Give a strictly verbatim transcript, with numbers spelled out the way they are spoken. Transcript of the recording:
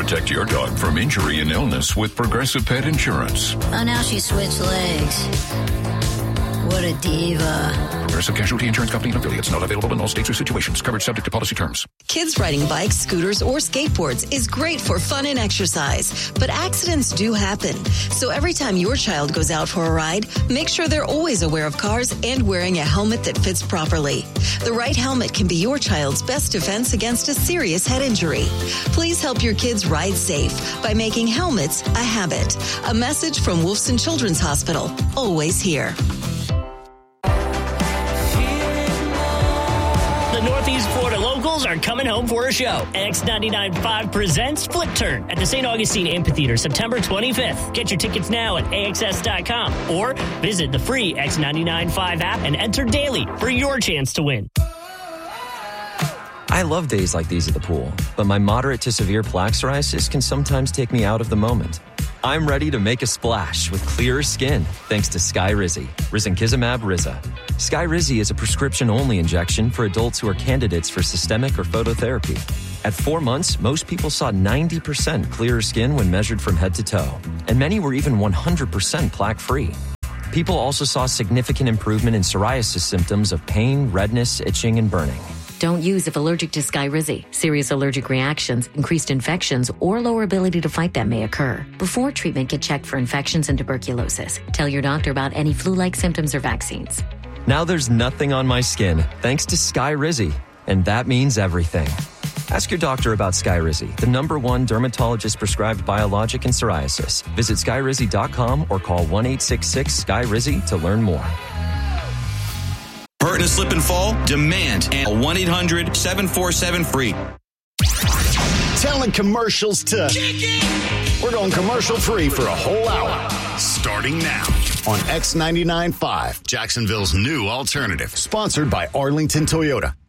Protect your dog from injury and illness with Progressive Pet Insurance. Oh, now she switched legs. What a diva. Progressive Casualty Insurance Company and affiliates. Not available in all states or situations. Coverage subject to policy terms. Kids riding bikes, scooters, or skateboards is great for fun and exercise, but accidents do happen. So every time your child goes out for a ride, make sure they're always aware of cars and wearing a helmet that fits properly. The right helmet can be your child's best defense against a serious head injury. Please help your kids ride safe by making helmets a habit. A message from Wolfson Children's Hospital. Always here. The Northeast Florida locals are coming home for a show. X ninety-nine point five presents Flip Turn at the Saint Augustine Amphitheater, September twenty-fifth. Get your tickets now at A X S dot com or visit the free X ninety-nine point five app and enter daily for your chance to win. I love days like these at the pool, but my moderate to severe plaque psoriasis can sometimes take me out of the moment. I'm ready to make a splash with clearer skin thanks to Skyrizi, Risankizumab Riza. Skyrizi is a prescription-only injection for adults who are candidates for systemic or phototherapy. At four months, most people saw ninety percent clearer skin when measured from head to toe, and many were even one hundred percent plaque-free. People also saw significant improvement in psoriasis symptoms of pain, redness, itching, and burning. Don't use if allergic to Skyrizi. Serious allergic reactions, increased infections, or lower ability to fight them may occur. Before treatment, get checked for infections and tuberculosis. Tell your doctor about any flu-like symptoms or vaccines. Now there's nothing on my skin thanks to Skyrizi, and that means everything. Ask your doctor about Skyrizi, the number one dermatologist-prescribed biologic in psoriasis. Visit Skyrizi dot com or call one eight six six S K Y R I Z Y to learn more. Hurt in a slip and fall? Demand and one eight hundred seven four seven free. Telling commercials to... We're going commercial free for a whole hour. Starting now on X ninety-nine point five, Jacksonville's new alternative. Sponsored by Arlington Toyota.